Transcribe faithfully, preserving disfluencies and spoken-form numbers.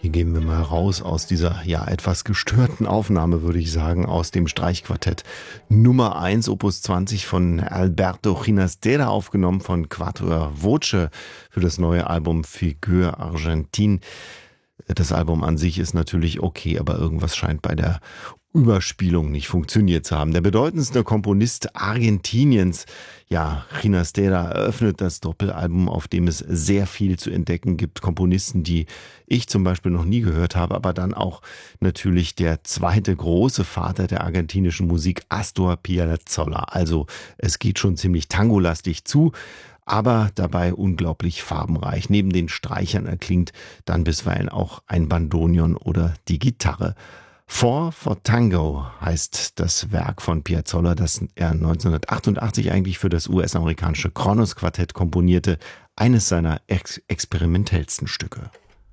Hier gehen wir mal raus aus dieser ja etwas gestörten Aufnahme, würde ich sagen, aus dem Streichquartett Nummer eins, Opus zwanzig von Alberto Ginastera, aufgenommen von Quatuor Voce für das neue Album Figure Argentine. Das Album an sich ist natürlich okay, aber irgendwas scheint bei der Überspielung nicht funktioniert zu haben. Der bedeutendste Komponist Argentiniens, ja, Ginastera, eröffnet das Doppelalbum, auf dem es sehr viel zu entdecken gibt. Komponisten, die ich zum Beispiel noch nie gehört habe, aber dann auch natürlich der zweite große Vater der argentinischen Musik, Astor Piazzolla. Also es geht schon ziemlich tangolastig zu, aber dabei unglaublich farbenreich. Neben den Streichern erklingt dann bisweilen auch ein Bandoneon oder die Gitarre. Four for Tango heißt das Werk von Piazzolla, das er neunzehnhundertachtundachtzig eigentlich für das U S-amerikanische Kronos Quartett komponierte, eines seiner ex- experimentellsten Stücke.